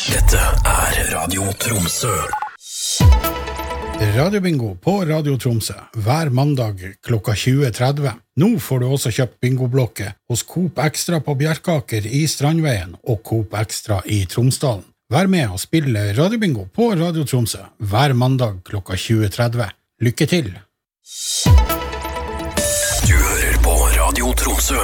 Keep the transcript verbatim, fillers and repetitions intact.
Dette er Radio Tromsø. Radiobingo på Radio Tromsø hver mandag klokka tjue tretti. Nå får du også kjøpt bingoblokke hos Coop Extra på Bjerkaker i Strandveien og Coop Extra i Tromsdalen. Vær med og spille Radiobingo på Radio Tromsø hver mandag klokka tjue tretti. Lykke til! Du hører på Radio Tromsø.